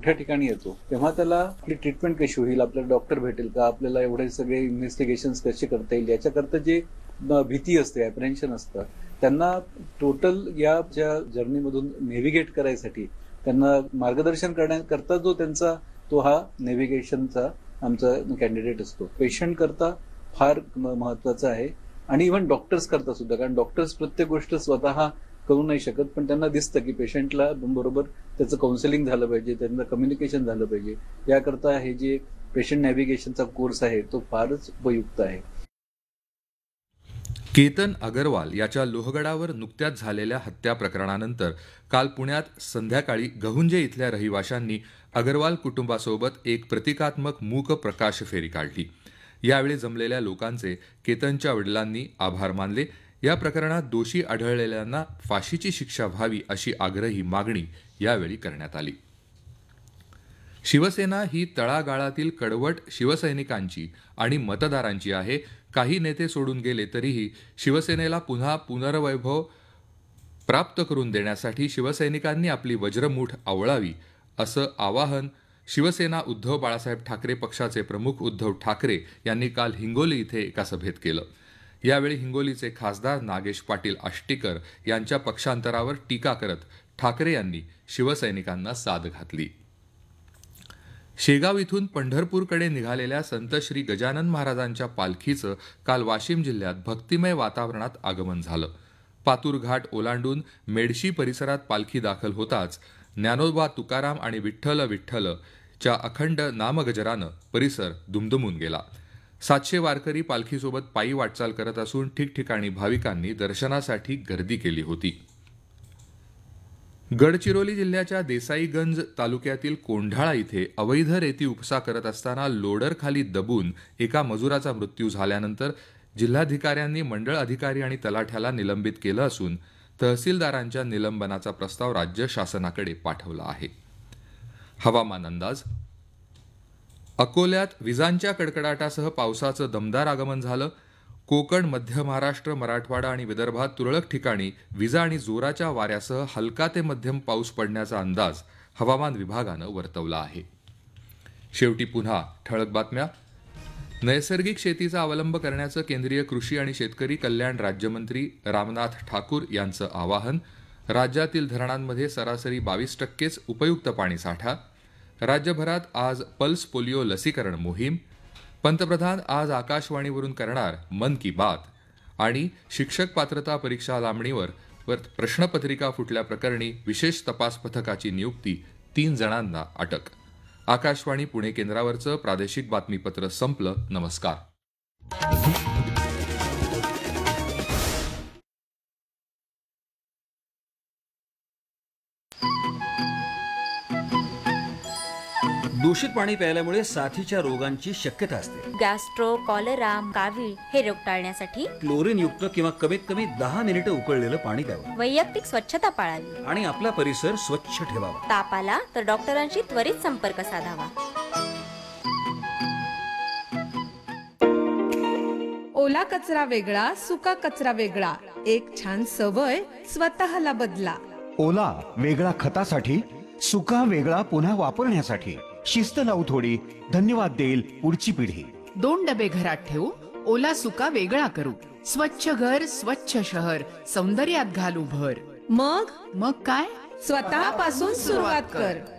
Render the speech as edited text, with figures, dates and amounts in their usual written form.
मोठ्या ठिकाणी येतो तेव्हा त्याला आपली ट्रीटमेंट कशी होईल, आपल्याला डॉक्टर भेटेल का, आपल्याला एवढे सगळे इन्व्हेस्टिगेशन कसे करता येईल, याच्याकरता जे भीती असते, अप्रेन्शन असतं, त्यांना टोटल या ज्या जर्नीमधून नेव्हिगेट करायसाठी त्यांना मार्गदर्शन करण्याकरता जो त्यांचा तो हा नेव्हिगेशनचा आमचा कॅन्डिडेट असतो. पेशंट करता फार महत्वाचा आहे आणि इव्हन डॉक्टर्स करता सुद्धा, कारण डॉक्टर्स प्रत्येक गोष्ट स्वतः करू नाही शकत, पण त्यांना दिसतं की पेशंटला बरोबर त्याचं काउन्सिलिंग झालं पाहिजे, त्यांचं कम्युनिकेशन झालं पाहिजे. याकरता हे जे पेशंट नॅव्हिगेशनचा कोर्स आहे तो फारच उपयुक्त आहे. केतन अगरवाल याच्या लोहगडावर नुकत्याच झालेल्या हत्या प्रकरणानंतर काल पुण्यात संध्याकाळी गहुंजे इथल्या रहिवाशांनी अगरवाल कुटुंबासोबत एक प्रतिकात्मक मूक प्रकाश फेरी काढली. यावेळी जमलेल्या लोकांचे केतनच्या वडिलांनी आभार मानले. या प्रकरणात दोषी आढळलेल्यांना फाशीची शिक्षा व्हावी अशी आग्रही मागणी यावेळी करण्यात आली. शिवसेना ही तळागाळातील कडवट शिवसैनिकांची आणि मतदारांची आहे. काही नेते सोडून गेले तरीही शिवसेनेला पुन्हा पुनर्वैभव प्राप्त करून देण्यासाठी शिवसैनिकांनी आपली वज्रमूठ आवळावी असं आवाहन शिवसेना उद्धव बाळासाहेब ठाकरे पक्षाचे प्रमुख उद्धव ठाकरे यांनी काल हिंगोली इथे एका सभेत केलं. यावेळी हिंगोलीचे खासदार नागेश पाटील आष्टीकर यांच्या पक्षांतरावर टीका करत ठाकरे यांनी शिवसैनिकांना साद घातली. शेगाव इथून पंढरपूरकडे निघालेल्या संत श्री गजानन महाराजांच्या पालखीचं काल वाशिम जिल्ह्यात भक्तिमय वातावरणात आगमन झालं. पातूर घाट ओलांडून मेडशी परिसरात पालखी दाखल होताच ज्ञानोबा तुकाराम आणि विठ्ठल विठ्ठलच्या अखंड नामगजरानं परिसर दुमदुमून गेला. 700 वारकरी पालखीसोबत पायी वाटचाल करत असून ठिकठिकाणी भाविकांनी दर्शनासाठी गर्दी केली होती. गडचिरोली जिल्ह्याच्या देसाईगंज तालुक्यातील कोंढाळा इथे अवैध रेती उपसा करत असताना लोडर खाली दबून एका मजुराचा मृत्यू झाल्यानंतर जिल्हाधिकाऱ्यांनी मंडळ अधिकारी आणि तलाठ्याला निलंबित केलं असून तहसीलदारांच्या निलंबनाचा प्रस्ताव राज्य शासनाकडे पाठवला आहे. हवामान अंदाज. अकोल्यात विजांच्या कडकडाटासह पावसाचं दमदार आगमन झालं. कोकण, मध्य महाराष्ट्र, मराठवाडा आणि विदर्भात तुरळक ठिकाणी विजा आणि जोराच्या वाऱ्यासह हलका ते मध्यम पाऊस पडण्याचा अंदाज हवामान विभागानं वर्तवला आहे. शेवटी पुन्हा ठळक बातम्या. नैसर्गिक शेतीचा अवलंब करण्याचं केंद्रीय कृषी आणि शेतकरी कल्याण राज्यमंत्री रामनाथ ठाकूर यांचं आवाहन. राज्यातील धरणांमध्ये सरासरी 22%च उपयुक्त पाणीसाठा. राज्यभरात आज पल्स पोलिओ लसीकरण मोहीम. पंतप्रधान आज आकाशवाणीवरून करणार मन की बात. आणि शिक्षक पात्रता परीक्षा लांबणीवर प्रश्नपत्रिका फुटल्याप्रकरणी विशेष तपास पथकाची नियुक्ती, 3 जणांना अटक. आकाशवाणी पुणे केंद्रावरचं प्रादेशिक बातमीपत्र संपलं. नमस्कार. दूषित पाणी प्यायल्यामुळे साथीच्या रोगांची शक्यता असते. गॅस्ट्रो, कॉलरा, कावीळ हे रोग टाळण्यासाठी क्लोरीन युक्त किंवा कमीत कमी 10 मिनिटं उकळलेलं पाणी प्यावं. वैयक्तिक स्वच्छता पाळावी आणि आपला परिसर स्वच्छ ठेवावा. ताप आला तर डॉक्टरांशी त्वरित संपर्क साधावा. ओला कचरा वेगळा, सुका कचरा वेगळा. एक छान सवय स्वतःला बदला. ओला वेगळा खतासाठी, सुका वेगळा पुन्हा वापरण्यासाठी. शिस्त लावू थोडी, धन्यवाद देईल पुढची पिढी. 2 डबे घरात ठेवू, ओला सुका वेगळा करू. स्वच्छ घर, स्वच्छ शहर, सौंदर्यात घालू भर. मग काय? स्वतःपासून सुरुवात कर.